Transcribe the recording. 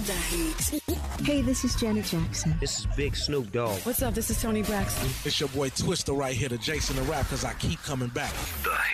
The Heat. Hey, this is Janet Jackson. This is Big Snoop Dogg. What's up? This is Tony Braxton. It's your boy Twister right here, the Jason the Rap, because I keep coming back. The